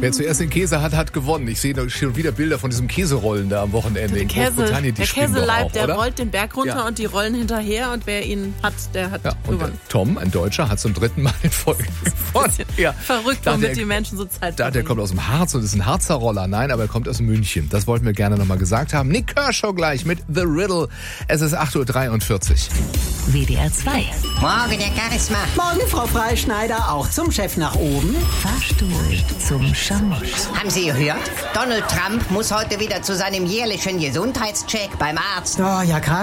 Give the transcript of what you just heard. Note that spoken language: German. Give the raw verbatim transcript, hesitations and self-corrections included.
Wer zuerst den Käse hat, hat gewonnen. Ich sehe schon wieder Bilder von diesem Käserollen da am Wochenende in Käse, Großbritannien. Die der Käseleib, auch, der oder? rollt den Berg runter Ja. und die rollen hinterher und wer ihn hat, der hat Ja, und gewonnen. der Tom, ein Deutscher, hat zum dritten Mal in Folge gewonnen. Ja. Verrückt, Da womit der- die Menschen so Zeit Da, der verbringen. kommt aus dem Harz und ist ein Harzer Roller. Nein, aber er kommt aus München. Das wollten wir gerne nochmal gesagt haben. Nick Kershaw gleich mit The Riddle. Es ist acht Uhr dreiundvierzig. W D R zwei. Morgen, der Charisma. Morgen, Frau Freischneider, auch zum Chef nach oben. Fahrstuhl zum Schamot. Haben Sie gehört? Donald Trump muss heute wieder zu seinem jährlichen Gesundheitscheck beim Arzt. Oh, ja, gerade